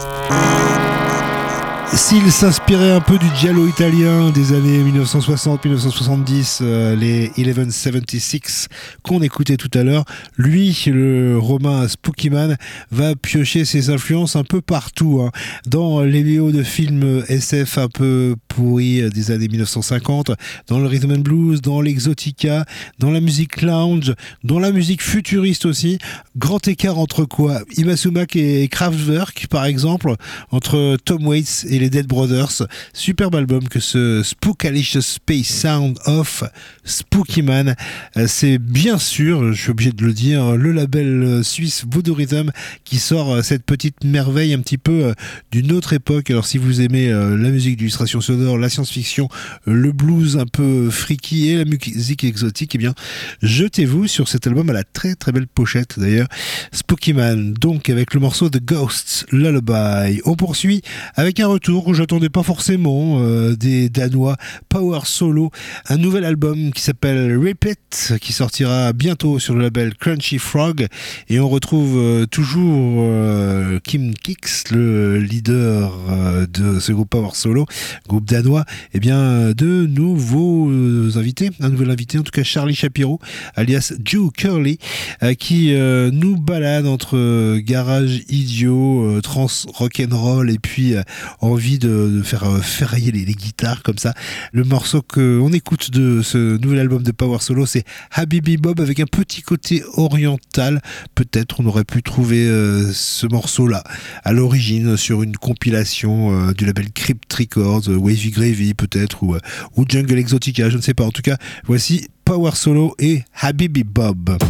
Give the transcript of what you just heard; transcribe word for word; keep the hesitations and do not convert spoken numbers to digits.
S'il s'inspirait un peu du giallo italien des années dix-neuf cent soixante dix-neuf cent soixante-dix, euh, les mille cent soixante-seize qu'on écoutait tout à l'heure, lui, le romain Spookyman, va piocher ses influences un peu partout, hein. Dans les vidéos de films S F un peu pourris des années dix-neuf cent cinquante, dans le rhythm and blues, dans l'exotica, dans la musique lounge, dans la musique futuriste aussi. Grand écart entre quoi? Yma Sumac et Kraftwerk, par exemple, entre Tom Waits et les Dead Brothers. Superbe album que ce Spookalicious Space Sound of Spookyman. C'est bien sûr, je suis obligé de le dire, le label suisse Voodoo Rhythm qui sort cette petite merveille un petit peu d'une autre époque. Alors si vous aimez la musique d'illustration sonore, la science-fiction, le blues un peu freaky et la musique exotique, eh bien jetez-vous sur cet album à la très très belle pochette d'ailleurs. Spookyman, donc avec le morceau The Ghosts Lullaby. On poursuit avec un retour que j'attendais pas forcément, euh, des Danois, Power Solo, un nouvel album qui s'appelle Repeat, qui sortira bientôt sur le label Crunchy Frog, et on retrouve euh, toujours euh, Kim Kix, le leader euh, de ce groupe Power Solo, groupe danois, et bien de nouveaux euh, invités, un nouvel invité, en tout cas Charlie Shapiro, alias Joe Curly, euh, qui euh, nous balade entre euh, garage idiot, euh, trans rock'n'roll, et puis euh, envie de, de faire euh, ferrailler les, les guitares comme ça. Le morceau qu'on écoute de ce nouvel album de Power Solo, c'est Habibi Bob, avec un petit côté oriental. Peut-être on aurait pu trouver euh, ce morceau-là à l'origine sur une compilation euh, du label Crypt Records, euh, Wavy Gravy peut-être, ou, euh, ou Jungle Exotica, je ne sais pas. En tout cas, voici Power Solo et Habibi Bob.